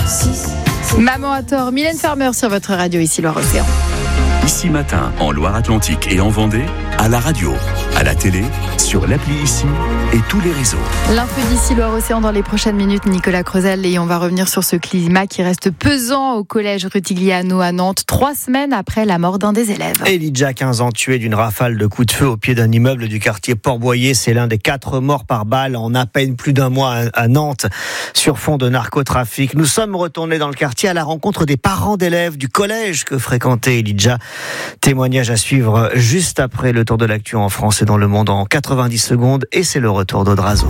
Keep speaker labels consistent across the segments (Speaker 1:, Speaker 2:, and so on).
Speaker 1: Maman à tort, Mylène Farmer sur votre radio, ici Loire-Océan.
Speaker 2: Ici Matin, en Loire-Atlantique et en Vendée, à la radio, à la télé, sur l'appli Ici et tous les réseaux.
Speaker 1: L'info d'ici Loire-Océan dans les prochaines minutes, Nicolas Creusel, et on va revenir sur ce climat qui reste pesant au collège Rutigliano à Nantes, 3 semaines après la mort d'un des élèves.
Speaker 3: Elijah, 15 ans, tué d'une rafale de coups de feu au pied d'un immeuble du quartier Port-Boyer. C'est l'un des 4 morts par balle en à peine plus d'un mois à Nantes, sur fond de narcotrafic. Nous sommes retournés dans le quartier à la rencontre des parents d'élèves du collège que fréquentait Elijah. Témoignage à suivre juste après le tour de l'actu en France et dans le monde en 90 secondes, et c'est le retour d'Audrazo.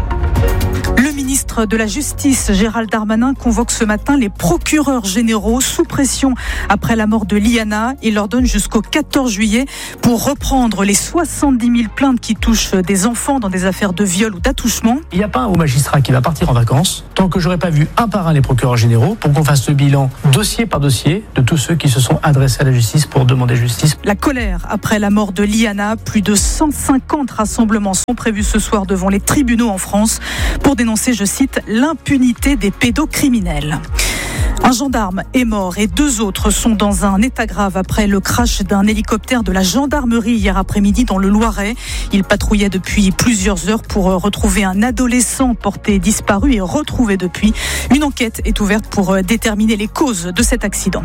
Speaker 4: Le ministre de la Justice, Gérald Darmanin, convoque ce matin les procureurs généraux sous pression après la mort de Liana. Il leur donne jusqu'au 14 juillet pour reprendre les 70 000 plaintes qui touchent des enfants dans des affaires de viol ou d'attouchement.
Speaker 5: Il n'y a pas un haut magistrat qui va partir en vacances tant que j'aurai pas vu un par un les procureurs généraux pour qu'on fasse le bilan dossier par dossier de tous ceux qui se sont adressés à la justice pour demander justice.
Speaker 4: La colère après la mort de Liana. Plus de 150 rassemblements sont prévus ce soir devant les tribunaux en France pour dénoncer, je cite, l'impunité des pédocriminels. Un gendarme est mort et 2 autres sont dans un état grave après le crash d'un hélicoptère de la gendarmerie hier après-midi dans le Loiret. Il patrouillait depuis plusieurs heures pour retrouver un adolescent porté disparu et retrouvé depuis. Une enquête est ouverte pour déterminer les causes de cet accident.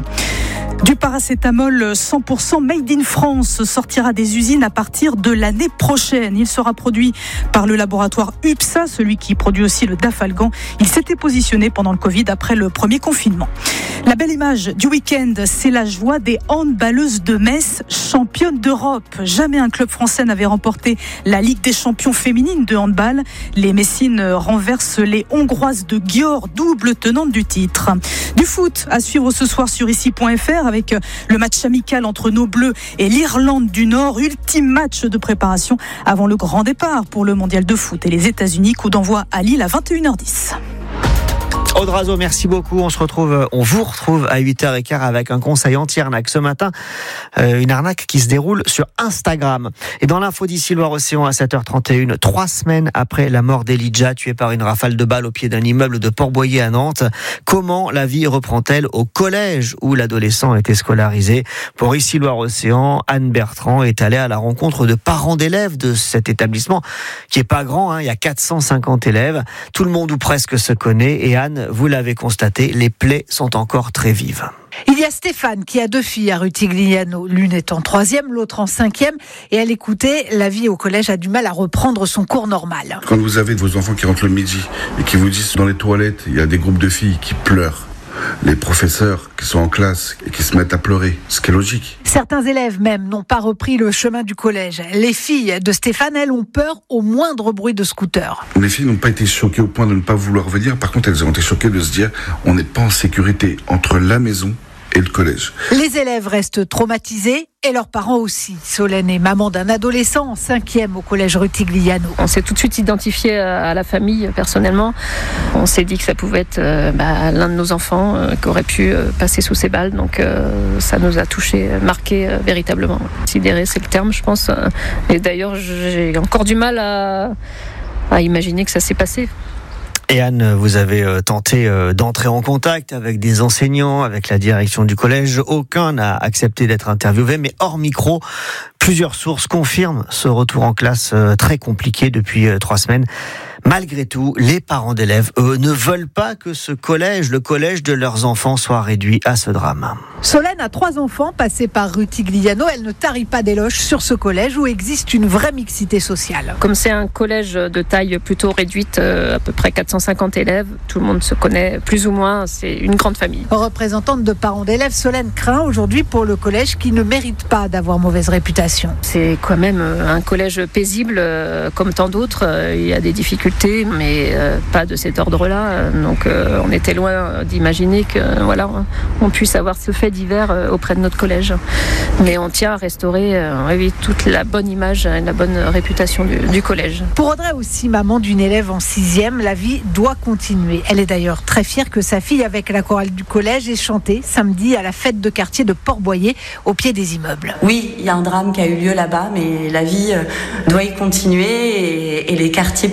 Speaker 4: Du paracétamol 100% made in France sortira des usines à partir de l'année prochaine. Il sera produit par le laboratoire UPSA, celui qui produit aussi le Dafalgan. Il s'était positionné pendant le Covid après le premier confinement. La belle image du week-end, c'est la joie des handballeuses de Metz, championnes d'Europe. Jamais un club français n'avait remporté la Ligue des champions féminines de handball. Les Messines renversent les Hongroises de Győr, double tenante du titre. Du foot à suivre ce soir sur ici.fr avec le match amical entre nos Bleus et l'Irlande du Nord. Ultime match de préparation avant le grand départ pour le mondial de foot et les États-Unis. Coup d'envoi à Lille à 21h10.
Speaker 3: Audrazo, merci beaucoup. On vous retrouve à 8h15 avec un conseil anti-arnaque. Ce matin, une arnaque qui se déroule sur Instagram. Et dans l'info d'ici Loire-Océan à 7h31, 3 semaines après la mort d'Elijah, tué par une rafale de balles au pied d'un immeuble de Port-Boyer à Nantes, comment la vie reprend-elle au collège où l'adolescent était scolarisé? Pour ici Loire-Océan, Anne Bertrand est allée à la rencontre de parents d'élèves de cet établissement, qui est pas grand, il y a 450 élèves. Tout le monde ou presque se connaît, et Anne, vous l'avez constaté, les plaies sont encore très vives.
Speaker 6: Il y a Stéphane qui a 2 filles à Rutigliano, l'une est en 3e, l'autre en 5e, et à l'écouter, la vie au collège a du mal à reprendre son cours normal.
Speaker 7: Quand vous avez vos enfants qui rentrent le midi et qui vous disent dans les toilettes, il y a des groupes de filles qui pleurent, les professeurs qui sont en classe et qui se mettent à pleurer, ce qui est logique.
Speaker 6: Certains élèves même n'ont pas repris le chemin du collège. Les filles de Stéphane, elles, ont peur au moindre bruit de scooter.
Speaker 7: Les filles n'ont pas été choquées au point de ne pas vouloir venir. Par contre, elles ont été choquées de se dire on n'est pas en sécurité entre la maison et le collège.
Speaker 6: Les élèves restent traumatisés et leurs parents aussi. Solène est maman d'un adolescent en 5e au collège Rutigliano.
Speaker 8: On s'est tout de suite identifié à la famille personnellement. On s'est dit que ça pouvait être l'un de nos enfants qui aurait pu passer sous ces balles. Donc ça nous a touchés, marqués véritablement. Sidéré, c'est le terme, je pense. Et d'ailleurs, j'ai encore du mal à imaginer que ça s'est passé.
Speaker 3: Et Anne, vous avez tenté d'entrer en contact avec des enseignants, avec la direction du collège. Aucun n'a accepté d'être interviewé, mais hors micro, plusieurs sources confirment ce retour en classe très compliqué depuis 3 semaines. Malgré tout, les parents d'élèves, eux, ne veulent pas que ce collège, le collège de leurs enfants, soit réduit à ce drame.
Speaker 6: Solène a 3 enfants passés par Rutigliano. Elle ne tarit pas d'éloges sur ce collège où existe une vraie mixité sociale.
Speaker 8: Comme c'est un collège de taille plutôt réduite, à peu près 450 élèves, tout le monde se connaît plus ou moins, c'est une grande famille.
Speaker 6: Représentante de parents d'élèves, Solène craint aujourd'hui pour le collège qui ne mérite pas d'avoir mauvaise réputation.
Speaker 8: C'est quand même un collège paisible, comme tant d'autres. Il y a des difficultés, mais pas de cet ordre-là. Donc on était loin d'imaginer que on puisse avoir ce fait divers auprès de notre collège. Mais on tient à restaurer toute la bonne image et la bonne réputation du collège.
Speaker 6: Pour Audrey aussi, maman d'une élève en 6e, la vie doit continuer. Elle est d'ailleurs très fière que sa fille, avec la chorale du collège, ait chanté samedi à la fête de quartier de Port-Boyer, au pied des immeubles.
Speaker 9: Oui, il y a un drame qui a eu lieu là-bas, mais la vie doit y continuer et les quartiers populaires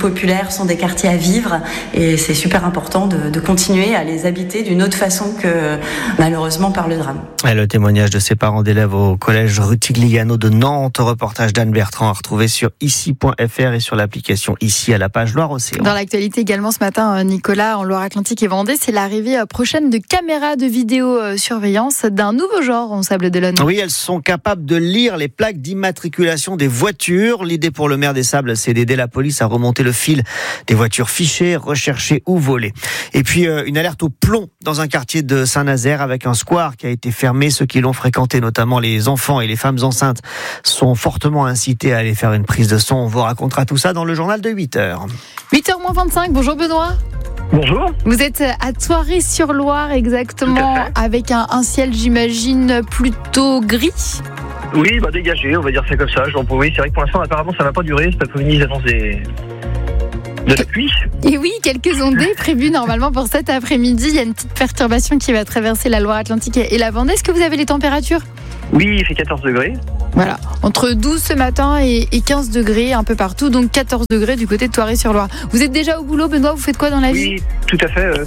Speaker 9: populaires, sont des quartiers à vivre et c'est super important de continuer à les habiter d'une autre façon que malheureusement par le drame.
Speaker 3: Et le témoignage de ces parents d'élèves au collège Rutigliano de Nantes, reportage d'Anne Bertrand à retrouver sur ici.fr et sur l'application Ici à la page Loire-Océan.
Speaker 1: Dans l'actualité également ce matin, Nicolas, en Loire-Atlantique et Vendée, c'est l'arrivée prochaine de caméras de vidéosurveillance d'un nouveau genre en Sables-d'Olonne.
Speaker 3: Oui, elles sont capables de lire les plaques d'immatriculation des voitures. L'idée pour le maire des Sables, c'est d'aider la police à remonter le fil des voitures fichées, recherchées ou volées. Et puis une alerte au plomb dans un quartier de Saint-Nazaire avec un square qui a été fermé. Ceux qui l'ont fréquenté, notamment les enfants et les femmes enceintes, sont fortement incités à aller faire une prise de son. On vous racontera tout ça dans le journal de 8h.
Speaker 1: 8h-25, bonjour Benoît.
Speaker 10: Bonjour.
Speaker 1: Vous êtes à Thoiry-sur-Loire exactement, avec un ciel, j'imagine, plutôt gris.
Speaker 10: Oui, dégagé, on va dire ça comme ça. Oui, c'est vrai que pour l'instant, apparemment, ça va pas durer. Cet après-midi, ils annoncent de la pluie.
Speaker 1: Et oui, quelques ondées prévues normalement pour cet après-midi. Il y a une petite perturbation qui va traverser la Loire-Atlantique et la Vendée. Est-ce que vous avez les températures ?
Speaker 10: Oui, il fait 14 degrés.
Speaker 1: Voilà, entre 12 ce matin et 15 degrés un peu partout, donc 14 degrés du côté de Thoiry-sur-Loire. Vous êtes déjà au boulot, Benoît, vous faites quoi dans la vie ?
Speaker 10: Oui, tout à fait.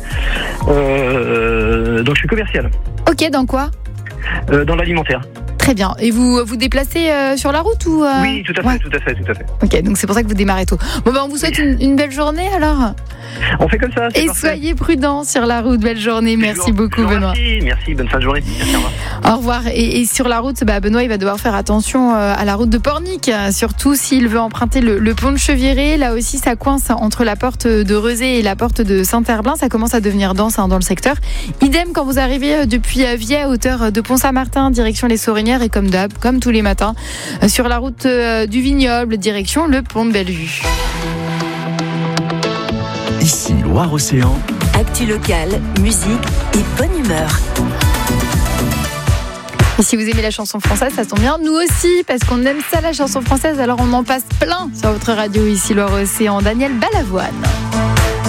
Speaker 10: Donc je suis commercial.
Speaker 1: Ok, dans quoi ?
Speaker 10: Dans l'alimentaire.
Speaker 1: Très bien. Et vous vous déplacez sur la route ou
Speaker 10: Oui, tout à fait.
Speaker 1: Ok, donc c'est pour ça que vous démarrez tôt. Bon, on vous souhaite une belle journée alors.
Speaker 10: On fait comme ça.
Speaker 1: Et parfait. Soyez prudents sur la route. Belle journée. Merci beaucoup, Benoît.
Speaker 10: Merci, bonne fin de journée. Merci, au revoir.
Speaker 1: Au revoir. Et sur la route, Benoît, il va devoir faire attention à la route de Pornic, surtout s'il veut emprunter le pont de Cheviré. Là aussi, ça coince entre la porte de Rezé et la porte de Saint-Herblain. Ça commence à devenir dense dans le secteur. Idem quand vous arrivez depuis Viey à hauteur de Pont-Saint-Martin, direction les Sorinières, et comme d'hab, comme tous les matins, sur la route du Vignoble, direction le pont de Bellevue.
Speaker 2: Ici, Loire-Océan.
Speaker 11: Actu locale, musique et bonne humeur.
Speaker 1: Et si vous aimez la chanson française, ça tombe bien, nous aussi, parce qu'on aime ça la chanson française, alors on en passe plein sur votre radio ici Loire-Océan. Daniel Balavoine.